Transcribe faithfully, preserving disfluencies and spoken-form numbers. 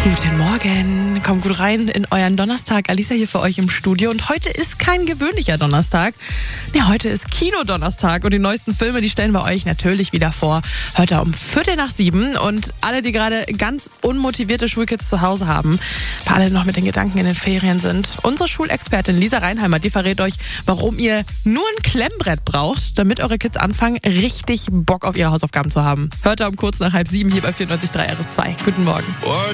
Guten Morgen, kommt gut rein in euren Donnerstag. Alisa hier für euch im Studio und heute ist kein gewöhnlicher Donnerstag. Nee, heute ist Kino-Donnerstag und die neuesten Filme, die stellen wir euch natürlich wieder vor. Heute um Viertel nach sieben und alle, die gerade ganz unmotivierte Schulkids zu Hause haben, für alle, die noch mit den Gedanken in den Ferien sind, unsere Schulexpertin Lisa Reinheimer, die verrät euch, warum ihr nur ein Klemmbrett braucht, damit eure Kids anfangen, richtig Bock auf ihre Hausaufgaben zu haben. Hört da um kurz nach halb sieben hier bei vierundneunzig Komma drei R S zwei. Guten Morgen.